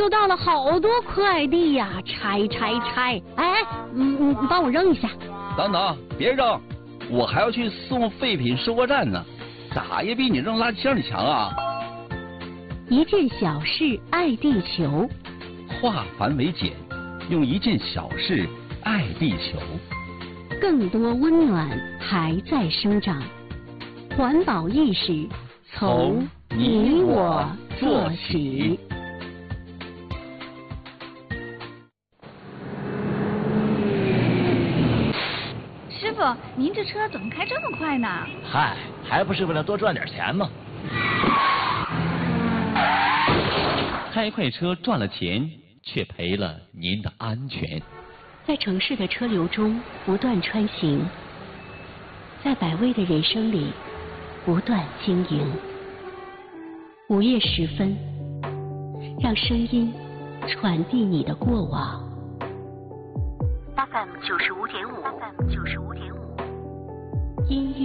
收到了好多快递呀，拆！哎，你帮我扔一下。 等等，别扔，我还要去送废品收货站呢，咋也比你扔垃圾箱里强啊！ 一件小事爱地球， 化繁为简，用一件小事爱地球。 更多温暖还在生长，环保意识从你我做起。 师傅，您这车怎么开这么快呢？ 嗨，还不是为了多赚点钱吗？ 开快车赚了钱，却赔了您的安全。 在城市的车流中不断穿行，在百味的人生里不断经营。午夜时分，让声音传递你的过往。FM 95.5，FM 95.5。